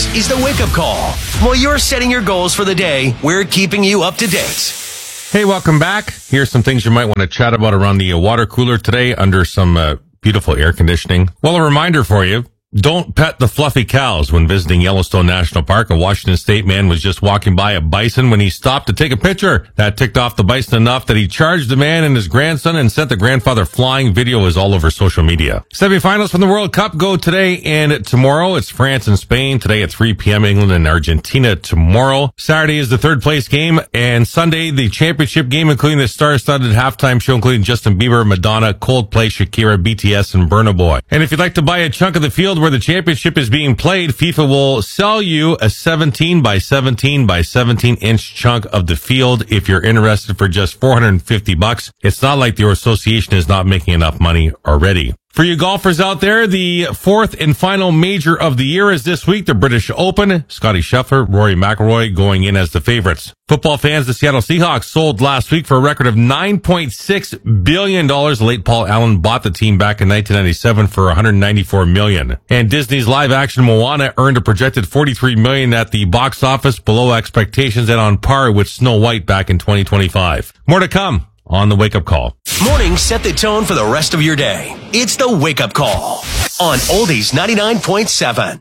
This is the Wake Up Call. While you're setting your goals for the day, we're keeping you up to date. Hey, welcome back. Here's some things you might want to chat about around the water cooler today under some beautiful air conditioning. Well, a reminder for you. Don't pet the fluffy cows when visiting Yellowstone National Park. A Washington State man was just walking by a bison when he stopped to take a picture. That ticked off the bison enough that he charged the man and his grandson and sent the grandfather flying. Video is all over social media. Semifinals from the World Cup go today and tomorrow. It's France and Spain. Today at 3 p.m. England and Argentina tomorrow. Saturday is the third place game, and Sunday the championship game, including the star-studded halftime show, including Justin Bieber, Madonna, Coldplay, Shakira, BTS, and Burna Boy. And if you'd like to buy a chunk of the field where the championship is being played, FIFA will sell you a 17 by 17 by 17 inch chunk of the field if you're interested for just $450. It's not like your association is not making enough money already. For you golfers out there, the fourth and final major of the year is this week, the British Open. Scottie Scheffler, Rory McIlroy going in as the favorites. Football fans, the Seattle Seahawks sold last week for a record of $9.6 billion. The late Paul Allen bought the team back in 1997 for $194 million. And Disney's live-action Moana earned a projected $43 million at the box office, below expectations and on par with Snow White back in 2025. More to come on the Wake Up Call. Mornings set the tone for the rest of your day. It's the Wake Up Call on Oldies 99.7.